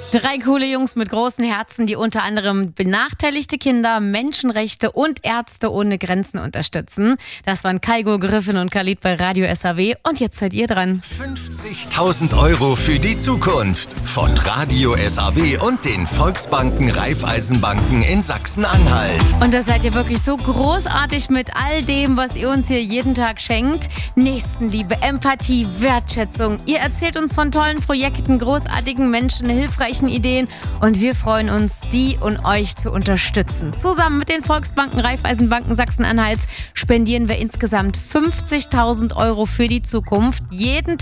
3 coole Jungs mit großen Herzen, die unter anderem benachteiligte Kinder, Menschenrechte und Ärzte ohne Grenzen unterstützen. Das waren Kaigo, Griffin und Khalid bei Radio SAW. Und jetzt seid ihr dran. 50.000 € für die Zukunft von Radio SAW und den Volksbanken Raiffeisenbanken in Sachsen-Anhalt. Und das seid ihr wirklich so großartig mit all dem, was ihr uns hier jeden Tag schenkt. Nächstenliebe, Empathie, Wertschätzung. Ihr erzählt uns von tollen Projekten, großartigen Menschen, hilfreichen Ideen und wir freuen uns, die und euch zu unterstützen. Zusammen mit den Volksbanken Raiffeisenbanken Sachsen-Anhalts spendieren wir insgesamt 50.000 € für die Zukunft. Jeden